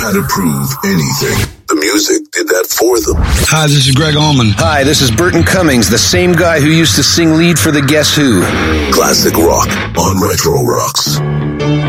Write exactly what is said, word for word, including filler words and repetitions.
had to prove anything. The music did that for them. Hi, this is Greg Allman. Hi, this is Burton Cummings, the same guy who used to sing lead for the Guess Who. Classic rock on Retro Rocks.